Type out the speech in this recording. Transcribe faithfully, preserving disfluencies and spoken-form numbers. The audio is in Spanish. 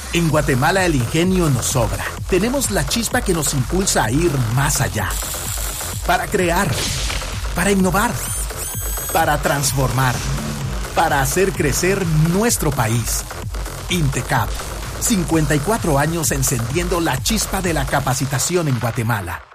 En Guatemala el ingenio nos sobra. Tenemos la chispa que nos impulsa a ir más allá. Para crear, para innovar, para transformar, para hacer crecer nuestro país. INTECAP, cincuenta y cuatro años encendiendo la chispa de la capacitación en Guatemala.